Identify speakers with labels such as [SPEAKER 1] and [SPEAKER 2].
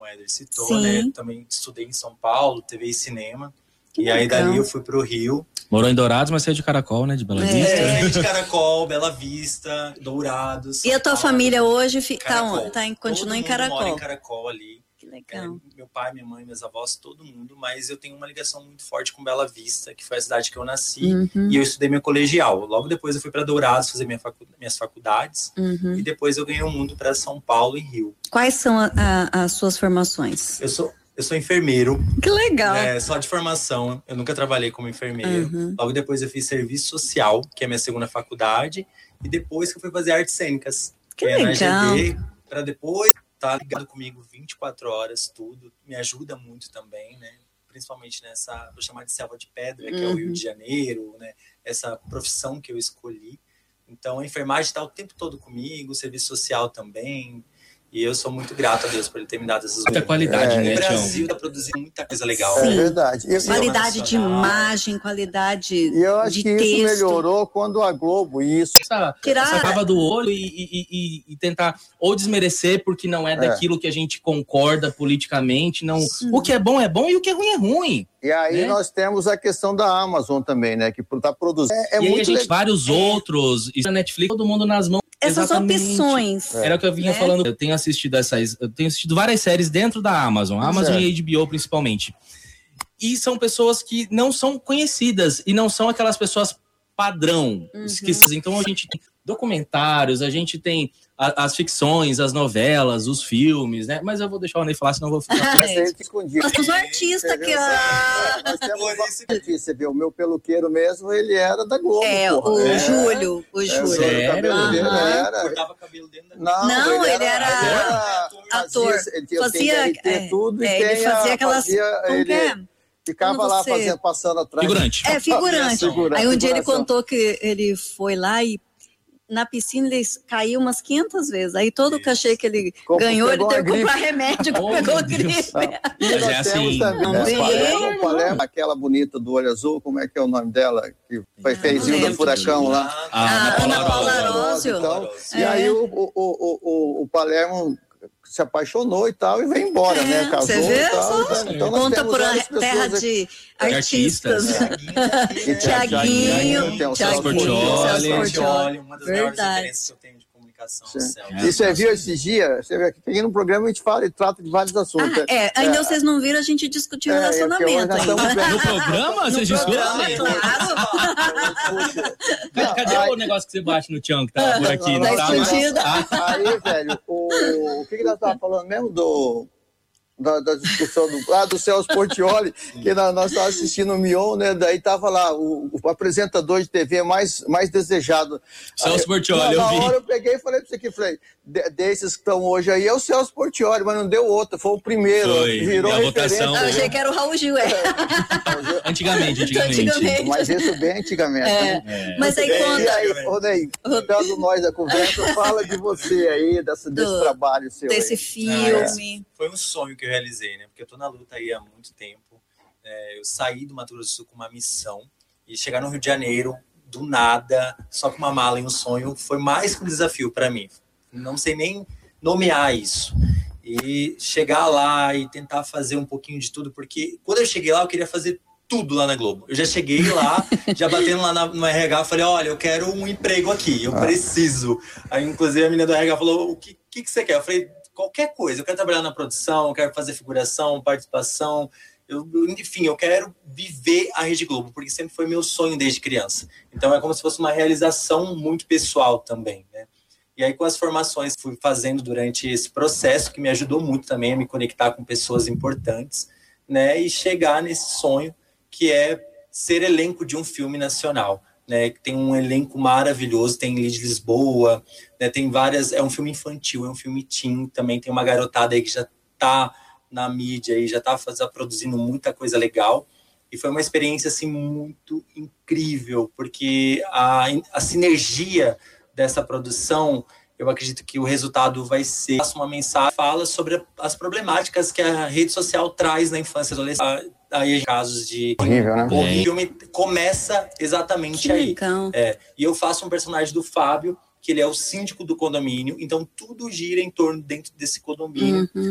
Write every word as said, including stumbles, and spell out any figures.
[SPEAKER 1] a Eder citou,
[SPEAKER 2] Sim.
[SPEAKER 1] né? Também estudei em São Paulo, T V e cinema.
[SPEAKER 2] Que
[SPEAKER 1] e aí
[SPEAKER 2] legal.
[SPEAKER 1] dali eu fui pro Rio.
[SPEAKER 3] Morou em Dourados, mas saiu de Caracol, né? De Bela
[SPEAKER 2] É.
[SPEAKER 3] Vista.
[SPEAKER 1] É, de Caracol, Bela Vista, Dourados.
[SPEAKER 2] E a tua
[SPEAKER 1] Paulo,
[SPEAKER 2] família hoje fi- tá,
[SPEAKER 1] Caracol.
[SPEAKER 2] on- tá em,
[SPEAKER 1] Todo
[SPEAKER 2] continua em
[SPEAKER 1] mundo mora
[SPEAKER 2] Caracol?
[SPEAKER 1] em Caracol ali.
[SPEAKER 2] Que
[SPEAKER 1] É,
[SPEAKER 2] legal.
[SPEAKER 1] meu pai, minha mãe, meus avós, todo mundo. Mas eu tenho uma ligação muito forte com Bela Vista, que foi a cidade que eu nasci.
[SPEAKER 2] Uhum.
[SPEAKER 1] E eu estudei meu colegial. Logo depois eu fui para Dourados fazer minha facu- minhas faculdades.
[SPEAKER 2] Uhum.
[SPEAKER 1] E depois eu ganhei o mundo para São Paulo e Rio.
[SPEAKER 2] Quais são a- a- as suas formações?
[SPEAKER 1] Eu sou, eu sou enfermeiro.
[SPEAKER 2] Que legal.
[SPEAKER 1] É, só de formação, eu nunca trabalhei como enfermeiro.
[SPEAKER 2] Uhum.
[SPEAKER 1] Logo depois eu fiz serviço social, que é a minha segunda faculdade, e depois que eu fui fazer artes cênicas,
[SPEAKER 2] Que
[SPEAKER 1] é na
[SPEAKER 2] legal.
[SPEAKER 1] G D, para depois estar tá ligado comigo vinte e quatro horas, tudo. Me ajuda muito também, né? Principalmente nessa, vou chamar de selva de pedra, que é o Rio de Janeiro, né? Essa profissão que eu escolhi. Então a enfermagem está o tempo todo comigo, o serviço social também. E eu sou muito grato a Deus por ele ter me dado essas
[SPEAKER 3] Muita qualidade,
[SPEAKER 1] é,
[SPEAKER 3] né,
[SPEAKER 1] O
[SPEAKER 3] Tião?
[SPEAKER 1] Brasil está produzindo muita coisa legal.
[SPEAKER 2] Sim.
[SPEAKER 4] É verdade. E,
[SPEAKER 2] Qualidade de
[SPEAKER 1] nacional.
[SPEAKER 2] imagem, qualidade
[SPEAKER 4] e eu acho
[SPEAKER 2] de
[SPEAKER 4] que
[SPEAKER 2] texto.
[SPEAKER 4] isso melhorou quando a Globo, e isso
[SPEAKER 3] Essa,
[SPEAKER 2] Tirar-
[SPEAKER 3] essa cava do olho e, e- e- e tentar ou desmerecer porque não é daquilo que a gente concorda politicamente. Não, o que é bom é bom e o que é ruim é ruim.
[SPEAKER 4] E aí
[SPEAKER 3] né?
[SPEAKER 4] nós temos a questão da Amazon também, né? Que está produzindo. É, é
[SPEAKER 3] e aí
[SPEAKER 4] muito
[SPEAKER 3] a gente,
[SPEAKER 4] legal.
[SPEAKER 3] vários outros, e na Netflix, todo mundo nas mãos.
[SPEAKER 2] Essas
[SPEAKER 3] Exatamente.
[SPEAKER 2] opções.
[SPEAKER 3] Era o que eu vinha
[SPEAKER 2] né?
[SPEAKER 3] falando. Eu tenho assistido essas, eu tenho assistido várias séries dentro da Amazon, Amazon
[SPEAKER 4] Certo.
[SPEAKER 3] e H B O principalmente. E são pessoas que não são conhecidas e não são aquelas pessoas padrão.
[SPEAKER 2] Uhum.
[SPEAKER 3] Que, então a gente tem documentários, a gente tem a- as ficções, as novelas, os filmes, né? Mas eu vou deixar o Ney falar, senão eu vou ficar.
[SPEAKER 4] Mas sempre escondido.
[SPEAKER 2] Nós temos um artista que... Ah,
[SPEAKER 4] Nós temos
[SPEAKER 1] Por
[SPEAKER 4] uma-
[SPEAKER 1] isso
[SPEAKER 4] aqui, você vê, o meu peluqueiro mesmo, ele era da Globo.
[SPEAKER 2] é,
[SPEAKER 4] porra.
[SPEAKER 2] o
[SPEAKER 4] É.
[SPEAKER 2] Júlio. O
[SPEAKER 4] É,
[SPEAKER 2] Júlio.
[SPEAKER 4] o
[SPEAKER 3] Sério?
[SPEAKER 4] cabelo dele
[SPEAKER 2] Aham.
[SPEAKER 4] era...
[SPEAKER 1] Cortava cabelo dentro da
[SPEAKER 4] Não,
[SPEAKER 2] Não, ele era
[SPEAKER 4] fazia-
[SPEAKER 2] ator.
[SPEAKER 4] Ele tinha
[SPEAKER 2] Fazia,
[SPEAKER 4] T R T,
[SPEAKER 2] é,
[SPEAKER 4] tudo, e
[SPEAKER 2] é, ele
[SPEAKER 4] tem a-
[SPEAKER 2] fazia aquelas...
[SPEAKER 4] fazia-
[SPEAKER 2] como que
[SPEAKER 4] ele
[SPEAKER 2] é?
[SPEAKER 4] ficava
[SPEAKER 2] Quando
[SPEAKER 4] lá
[SPEAKER 2] você-
[SPEAKER 4] fazendo, passando atrás.
[SPEAKER 3] Figurante.
[SPEAKER 2] É, figurante.
[SPEAKER 4] Figurante,
[SPEAKER 2] Aí um dia ele
[SPEAKER 4] figuração.
[SPEAKER 2] contou que ele foi lá e na piscina ele caiu umas quinhentas vezes. Aí todo o cachê que ele
[SPEAKER 4] Como
[SPEAKER 2] ganhou, ele
[SPEAKER 4] pegou
[SPEAKER 2] teve que
[SPEAKER 4] uma
[SPEAKER 2] comprar remédio,
[SPEAKER 3] Oh,
[SPEAKER 2] pegou
[SPEAKER 3] meu Deus.
[SPEAKER 2] gripe.
[SPEAKER 4] E
[SPEAKER 3] Mas
[SPEAKER 4] nós
[SPEAKER 3] é
[SPEAKER 4] temos
[SPEAKER 3] assim.
[SPEAKER 4] também, né,
[SPEAKER 2] Também.
[SPEAKER 4] Palermo, Palermo, aquela bonita do olho azul, como é que é o nome dela? Que foi
[SPEAKER 2] Não
[SPEAKER 4] fez
[SPEAKER 2] lembro.
[SPEAKER 4] do furacão lá.
[SPEAKER 3] Ah,
[SPEAKER 2] Ah,
[SPEAKER 3] Ana
[SPEAKER 2] Ana
[SPEAKER 3] Paula
[SPEAKER 2] Paula
[SPEAKER 3] Arósio.
[SPEAKER 2] Arósio.
[SPEAKER 4] Então,
[SPEAKER 2] É.
[SPEAKER 4] E aí o, o, o, o, o Palermo se apaixonou e tal, e veio embora,
[SPEAKER 2] É,
[SPEAKER 4] né? Casou
[SPEAKER 2] você vê
[SPEAKER 4] e tal.
[SPEAKER 2] só?
[SPEAKER 4] Então, então nós
[SPEAKER 2] Conta
[SPEAKER 4] temos
[SPEAKER 2] por
[SPEAKER 4] várias
[SPEAKER 2] a terra
[SPEAKER 4] pessoas aqui.
[SPEAKER 2] de
[SPEAKER 3] artistas.
[SPEAKER 2] artistas.
[SPEAKER 4] E tem a
[SPEAKER 2] Tiaguinho,
[SPEAKER 4] tem o
[SPEAKER 2] Tiaguinho,
[SPEAKER 4] Celso
[SPEAKER 3] Portiolli.
[SPEAKER 2] Celso Portiolli.
[SPEAKER 1] Uma das maiores
[SPEAKER 2] Verdade.
[SPEAKER 1] referências que eu tenho de comunicação.
[SPEAKER 4] Sim.
[SPEAKER 1] Celso.
[SPEAKER 4] E você viu esses dias? Você vê que aqui no programa a gente fala e trata de vários assuntos.
[SPEAKER 2] Ah, é, ainda vocês não viram a gente discutir o
[SPEAKER 4] É, é, porque hoje
[SPEAKER 2] relacionamento
[SPEAKER 4] nós estamos
[SPEAKER 2] ainda.
[SPEAKER 4] vendo.
[SPEAKER 3] No programa? Vocês
[SPEAKER 2] programa,
[SPEAKER 3] discutem?
[SPEAKER 2] claro.
[SPEAKER 4] Não,
[SPEAKER 3] Cadê
[SPEAKER 4] aí-
[SPEAKER 3] o negócio que você bate no Tião que tava por aqui?
[SPEAKER 4] Não,
[SPEAKER 3] Não
[SPEAKER 4] não,
[SPEAKER 3] tava?
[SPEAKER 4] não.
[SPEAKER 2] escondida.
[SPEAKER 3] Ah,
[SPEAKER 4] Aí, velho, o, o que, que nós estávamos falando mesmo do. Da, da discussão do, ah, do Celso Portiolli, que nós, nós estávamos assistindo o Mion, né? Daí tava lá o, o apresentador de T V mais, mais desejado.
[SPEAKER 3] Celso
[SPEAKER 4] Aí,
[SPEAKER 3] Portiolli,
[SPEAKER 4] na,
[SPEAKER 3] eu vi.
[SPEAKER 4] Na hora eu peguei e falei pra você aqui, falei, de- desses que estão hoje aí é o Celso Portiolli, mas não deu outro, foi o primeiro.
[SPEAKER 3] Foi,
[SPEAKER 4] virou
[SPEAKER 3] a
[SPEAKER 4] referência.
[SPEAKER 3] votação.
[SPEAKER 2] Ah, eu achei que era o Raul Gil, é.
[SPEAKER 3] Antigamente, antigamente.
[SPEAKER 2] Antigamente.
[SPEAKER 4] Mas isso bem antigamente.
[SPEAKER 2] É.
[SPEAKER 4] né?
[SPEAKER 2] Mas aí
[SPEAKER 4] E
[SPEAKER 2] conta
[SPEAKER 4] aí, ô Ney, dando nós a conversa, fala de você aí, dessa, desse
[SPEAKER 2] Do-
[SPEAKER 4] trabalho seu
[SPEAKER 2] desse
[SPEAKER 4] aí.
[SPEAKER 2] filme.
[SPEAKER 1] Foi um sonho que eu realizei, né? Porque eu tô na luta aí há muito tempo. É, eu saí do Mato Grosso do Sul com uma missão e chegar no Rio de Janeiro do nada, só com uma mala e um sonho, foi mais que um desafio para mim. Não sei nem nomear isso. E chegar lá e tentar fazer um pouquinho de tudo, porque quando eu cheguei lá, eu queria fazer tudo lá na Globo. Eu já cheguei lá, já batendo lá na, no R H, falei, olha, eu quero um emprego aqui, eu preciso. Aí, inclusive, a menina do R H falou, o que, que, que você quer? Eu falei, qualquer coisa, eu quero trabalhar na produção, eu quero fazer figuração, participação, eu, eu, enfim, eu quero viver a Rede Globo, porque sempre foi meu sonho desde criança. Então é como se fosse uma realização muito pessoal também, né? E aí com as formações que fui fazendo durante esse processo, que me ajudou muito também a me conectar com pessoas importantes, né? E chegar nesse sonho que é ser elenco de um filme nacional, né? Que tem um elenco maravilhoso, tem Liz Lisboa, né? Tem várias, é um filme infantil, é um filme teen, também tem uma garotada aí que já tá na mídia e já tá fazendo, produzindo muita coisa legal. E foi uma experiência assim muito incrível, porque a, a sinergia dessa produção, eu acredito que o resultado vai ser uma mensagem que fala sobre as problemáticas que a rede social traz na infância e adolescência. Aí casos de
[SPEAKER 4] Horrível, né?
[SPEAKER 1] o filme começa exatamente
[SPEAKER 2] Que
[SPEAKER 1] aí.
[SPEAKER 2] legal.
[SPEAKER 1] É, e eu faço um personagem do Fábio, que ele é o síndico do condomínio, então tudo gira em torno dentro desse condomínio.
[SPEAKER 2] Uhum.